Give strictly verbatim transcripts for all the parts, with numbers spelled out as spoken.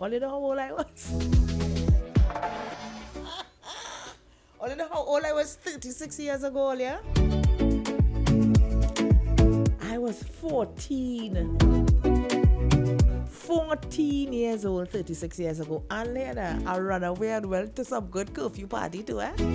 All you know how old I was? All you know how old I was thirty-six years ago, yeah? I was fourteen. fourteen years old, thirty-six years ago. And later, I ran away and went to some good curfew party too, eh?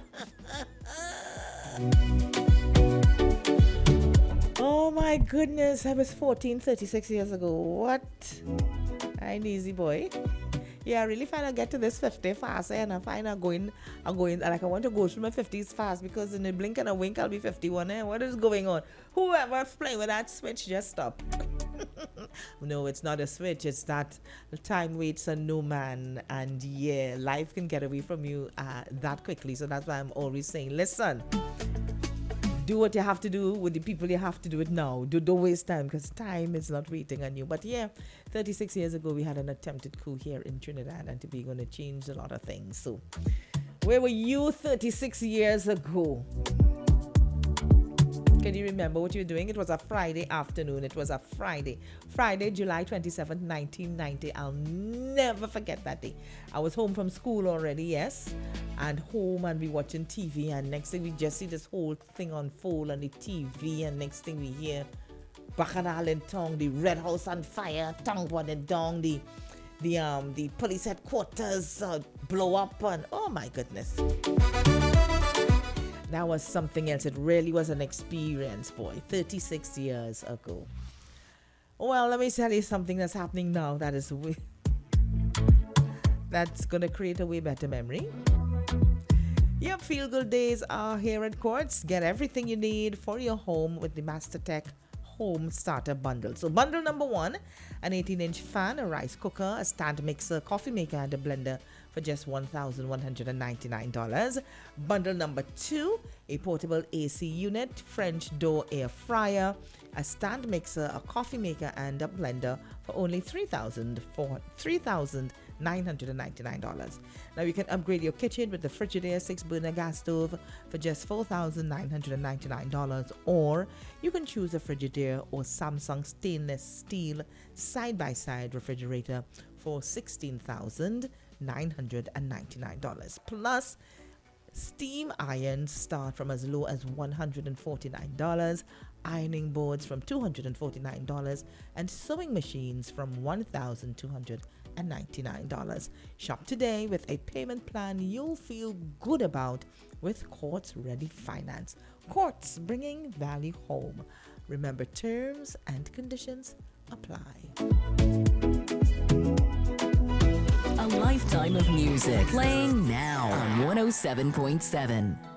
Oh my goodness, I was fourteen, thirty-six years ago. What? I'm easy boy. Yeah, I really find I get to this fifty fast, eh? And I find I'm going, I'm going, like I want to go through my fifties fast because in a blink and a wink, I'll be fifty-one, eh? What is going on? Whoever's playing with that switch, just stop. No, it's not a switch. It's that time waits on no man. And yeah, life can get away from you uh, that quickly. So that's why I'm always saying, listen, do what you have to do with the people you have to do it now. Do, don't waste time because time is not waiting on you. But yeah, thirty-six years ago, we had an attempted coup here in Trinidad and to be going to change a lot of things. So where were you thirty-six years ago? Can you remember what you were doing? It was a Friday afternoon. It was a Friday. Friday, July twenty-seventh, nineteen ninety. I'll never forget that day. I was home from school already, yes. And home and we watching T V. And next thing we just see this whole thing unfold on the T V. And next thing we hear Bacchanal in Tong, the Red House on fire, Tong one and Dong, the the um the police headquarters uh, blow up and oh my goodness. That was something else. It really was an experience, boy. thirty-six years ago. Well, let me tell you something that's happening now that is way, that's going to create a way better memory. Your feel-good days are here at Quartz. Get everything you need for your home with the MasterTech Home Starter Bundle. So bundle number one, an eighteen-inch fan, a rice cooker, a stand mixer, coffee maker, and a blender for just one thousand one hundred ninety-nine dollars. Bundle number two, a portable A C unit, French door air fryer, a stand mixer, a coffee maker, and a blender for only three thousand nine hundred ninety-nine dollars. Now you can upgrade your kitchen with the Frigidaire six burner gas stove for just four thousand nine hundred ninety-nine dollars, or you can choose a Frigidaire or Samsung stainless steel side-by-side refrigerator for sixteen thousand nine hundred ninety-nine dollars. Plus, steam irons start from as low as one hundred forty-nine dollars, ironing boards from two hundred forty-nine dollars, and sewing machines from one thousand two hundred ninety-nine dollars. Shop today with a payment plan you'll feel good about with Quartz Ready Finance. Quartz, bringing value home. Remember, terms and conditions apply. A lifetime of music playing now on one oh seven point seven.